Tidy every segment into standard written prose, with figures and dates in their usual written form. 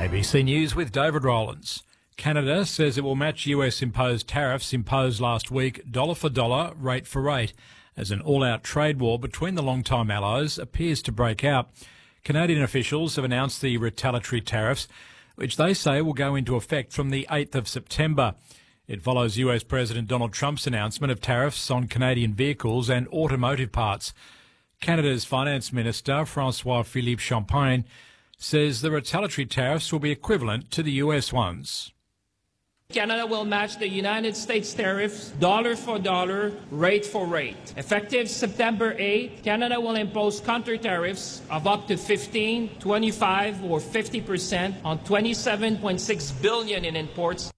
ABC News with David Rowlands. Canada says it will match US-imposed tariffs imposed last week dollar for dollar, rate for rate, as an all-out trade war between the long-time allies appears to break out. Canadian officials have announced the retaliatory tariffs, which they say will go into effect from the 8th of September. It follows US President Donald Trump's announcement of tariffs on Canadian vehicles and automotive parts. Canada's Finance Minister, François-Philippe Champagne, says the retaliatory tariffs will be equivalent to the US ones. Canada will match the United States tariffs dollar for dollar, rate for rate. Effective September 8, Canada will impose counter tariffs of up to 15, 25 or 50% on $27.6 billion in imports.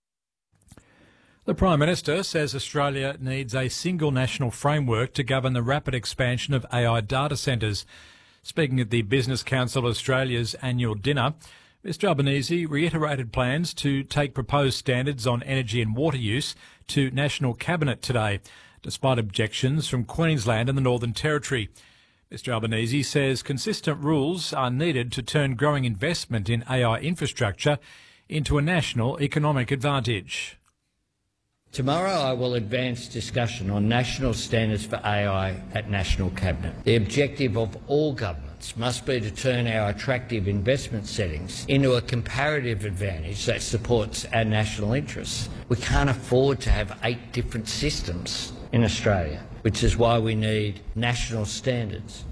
The Prime Minister says Australia needs a single national framework to govern the rapid expansion of AI data centres. Speaking at the Business Council Australia's annual dinner, Mr Albanese reiterated plans to take proposed standards on energy and water use to National Cabinet today, despite objections from Queensland and the Northern Territory. Mr Albanese says consistent rules are needed to turn growing investment in AI infrastructure into a national economic advantage. Tomorrow I will advance discussion on national standards for AI at National Cabinet. The objective of all governments must be to turn our attractive investment settings into a comparative advantage that supports our national interests. We can't afford to have 8 different systems in Australia, which is why we need national standards.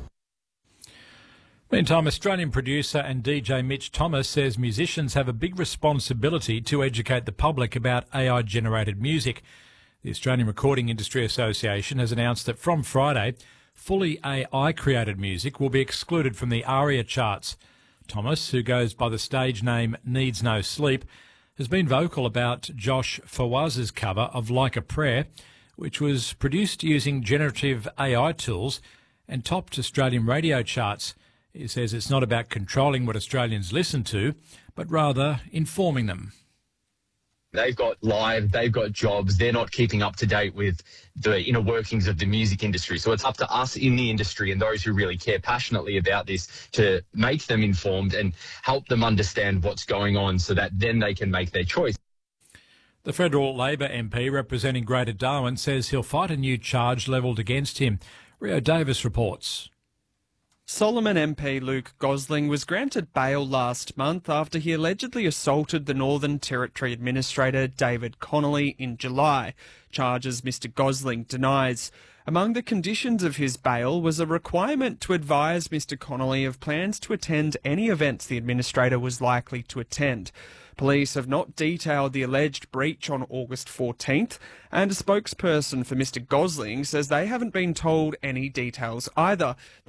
Meantime, Australian producer and DJ Mitch Thomas says musicians have a big responsibility to educate the public about AI-generated music. The Australian Recording Industry Association has announced that from Friday, fully AI-created music will be excluded from the ARIA charts. Thomas, who goes by the stage name Needs No Sleep, has been vocal about Josh Fawaz's cover of Like a Prayer, which was produced using generative AI tools and topped Australian radio charts. He says it's not about controlling what Australians listen to, but rather informing them. They've got jobs. They're not keeping up to date with the inner workings of the music industry. So it's up to us in the industry and those who really care passionately about this to make them informed and help them understand what's going on so that then they can make their choice. The federal Labor MP representing Greater Darwin says he'll fight a new charge levelled against him. Rio Davis reports. Solomon MP Luke Gosling was granted bail last month after he allegedly assaulted the Northern Territory Administrator David Connolly in July, charges Mr Gosling denies. Among the conditions of his bail was a requirement to advise Mr Connolly of plans to attend any events the Administrator was likely to attend. Police have not detailed the alleged breach on August 14th, and a spokesperson for Mr Gosling says they haven't been told any details either.